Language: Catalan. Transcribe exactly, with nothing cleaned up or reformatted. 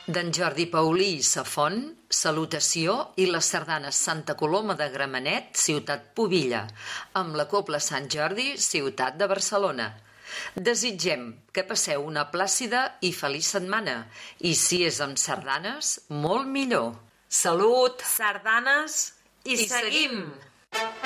D'en Jordi Paulí i Safont, Salutació i les sardanes Santa Coloma de Gramenet, ciutat Pubilla, amb la Cobla Sant Jordi, ciutat de Barcelona. Desitgem que passeu una plàcida i feliç setmana i si és amb sardanes, molt millor. Salut! Sardanes i, I seguim! seguim.